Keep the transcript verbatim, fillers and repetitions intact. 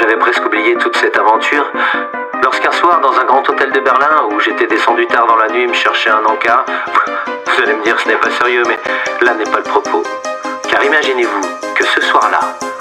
J'avais presque oublié toute cette aventure, lorsqu'un soir, dans un grand hôtel de Berlin, où j'étais descendu tard dans la nuit me chercher un encart, vous allez me dire ce n'est pas sérieux, mais là n'est pas le propos. Car imaginez-vous que ce soir-là,